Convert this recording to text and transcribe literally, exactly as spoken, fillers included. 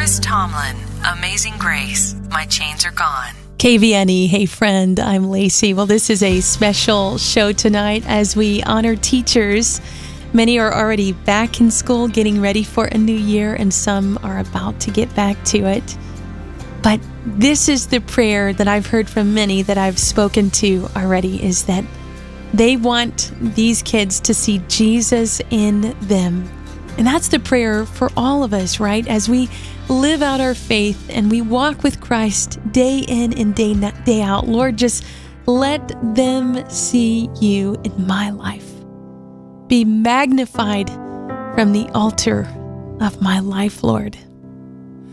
Chris Tomlin, Amazing Grace, My Chains Are Gone. K V N E, hey friend, I'm Lacey. Well, this is a special show tonight as we honor teachers. Many are already back in school getting ready for a new year, and some are about to get back to it. But this is the prayer that I've heard from many that I've spoken to already, is that they want these kids to see Jesus in them. And that's the prayer for all of us, right? As we live out our faith and we walk with Christ day in and day, day out, Lord, just let them see you in my life. Be magnified from the altar of my life, Lord.